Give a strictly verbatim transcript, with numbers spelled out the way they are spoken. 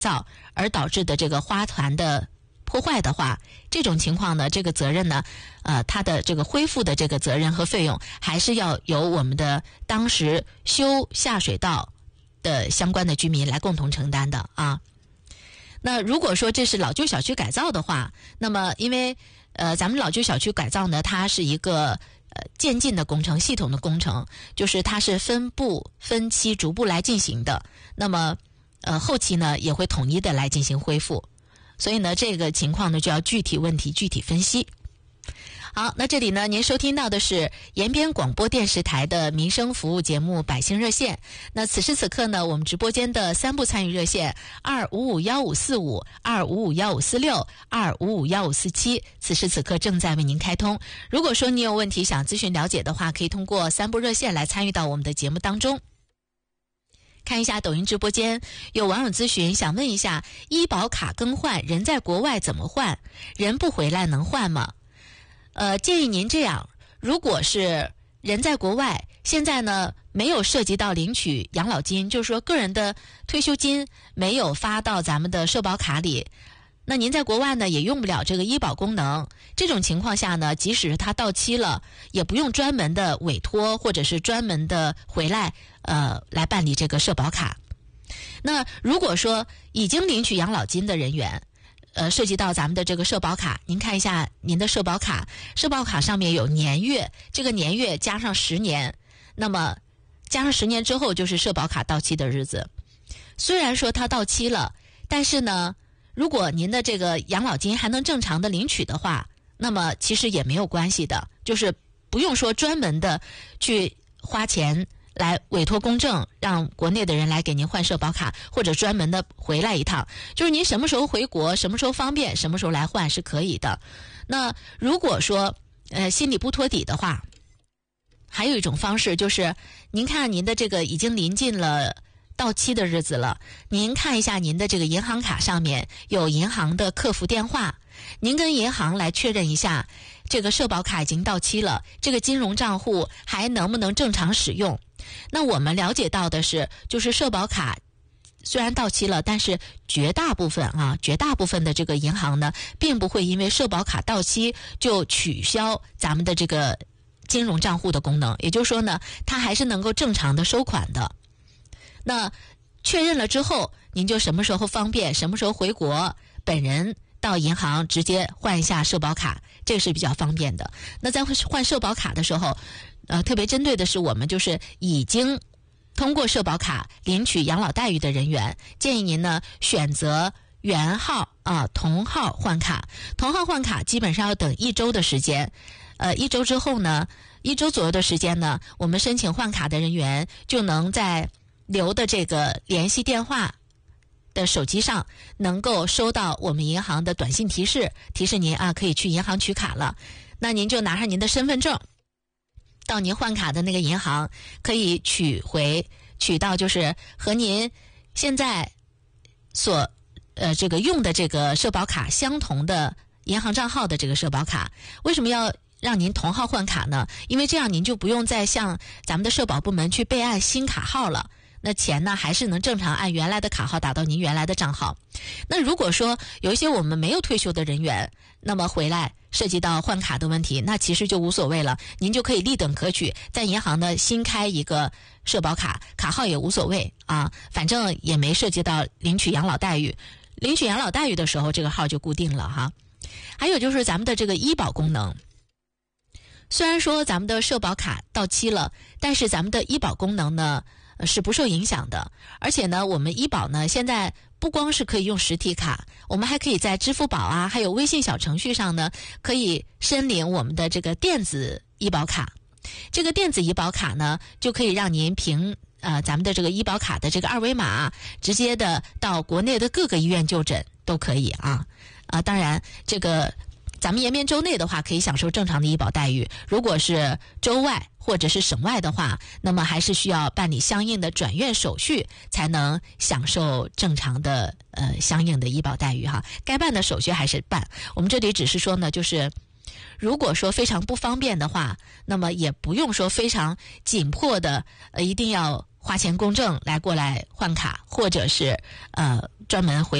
造而导致的这个花团的破坏的话，这种情况呢，这个责任呢，呃，它的这个恢复的这个责任和费用，还是要由我们的当时修下水道的相关的居民来共同承担的啊。那如果说这是老旧小区改造的话，那么因为呃，咱们老旧小区改造呢，它是一个呃渐进的工程，系统的工程，就是它是分步分期逐步来进行的。那么呃，后期呢也会统一的来进行恢复。所以呢，这个情况呢就要具体问题具体分析。好，那这里呢，您收听到的是延边广播电视台的民生服务节目《百姓热线》。那此时此刻呢，我们直播间的三部参与热线二五五幺五四五、二五五幺五四六、二五五幺五四七，此时此刻正在为您开通。如果说你有问题想咨询了解的话，可以通过三部热线来参与到我们的节目当中。看一下抖音直播间，有网友咨询，想问一下，医保卡更换，人在国外怎么换？人不回来能换吗？呃，建议您这样，如果是人在国外，现在呢没有涉及到领取养老金，就是说个人的退休金没有发到咱们的社保卡里，那您在国外呢也用不了这个医保功能，这种情况下呢，即使它到期了，也不用专门的委托或者是专门的回来呃来办理这个社保卡。那如果说已经领取养老金的人员，呃，涉及到咱们的这个社保卡，您看一下您的社保卡，社保卡上面有年月，这个年月加上十年，那么加上十年之后就是社保卡到期的日子。虽然说它到期了，但是呢，如果您的这个养老金还能正常的领取的话，那么其实也没有关系的，就是不用说专门的去花钱来委托公证，让国内的人来给您换社保卡，或者专门的回来一趟，就是您什么时候回国，什么时候方便，什么时候来换是可以的。那如果说呃心里不托底的话，还有一种方式，就是您看您的这个已经临近了到期的日子了，您看一下您的这个银行卡上面有银行的客服电话，您跟银行来确认一下，这个社保卡已经到期了，这个金融账户还能不能正常使用。那我们了解到的是，就是社保卡虽然到期了，但是绝大部分啊，绝大部分的这个银行呢，并不会因为社保卡到期就取消咱们的这个金融账户的功能，也就是说呢，它还是能够正常的收款的。那确认了之后，您就什么时候方便，什么时候回国，本人到银行直接换一下社保卡，这个是比较方便的。那在换社保卡的时候，呃，特别针对的是我们就是已经通过社保卡领取养老待遇的人员，建议您呢选择原号啊同号换卡。同号换卡基本上要等一周的时间，呃，一周之后呢，一周左右的时间呢，我们申请换卡的人员就能在留的这个联系电话的手机上能够收到我们银行的短信提示，提示您啊可以去银行取卡了。那您就拿上您的身份证，到您换卡的那个银行，可以取回取到就是和您现在所呃这个用的这个社保卡相同的银行账号的这个社保卡。为什么要让您同号换卡呢？因为这样您就不用再向咱们的社保部门去备案新卡号了。那钱呢还是能正常按原来的卡号打到您原来的账号。那如果说有一些我们没有退休的人员，那么回来涉及到换卡的问题，那其实就无所谓了，您就可以立等可取，在银行呢新开一个社保卡，卡号也无所谓啊，反正也没涉及到领取养老待遇。领取养老待遇的时候，这个号就固定了哈。还有就是咱们的这个医保功能，虽然说咱们的社保卡到期了，但是咱们的医保功能呢是不受影响的。而且呢，我们医保呢现在不光是可以用实体卡，我们还可以在支付宝啊，还有微信小程序上呢，可以申领我们的这个电子医保卡。这个电子医保卡呢，就可以让您凭呃咱们的这个医保卡的这个二维码，直接的到国内的各个医院就诊都可以啊啊！当然，这个咱们延边州内的话，可以享受正常的医保待遇。如果是州外或者是省外的话，那么还是需要办理相应的转院手续，才能享受正常的呃相应的医保待遇哈。该办的手续还是办。我们这里只是说呢，就是如果说非常不方便的话，那么也不用说非常紧迫的呃一定要花钱公证来过来换卡，或者是呃专门回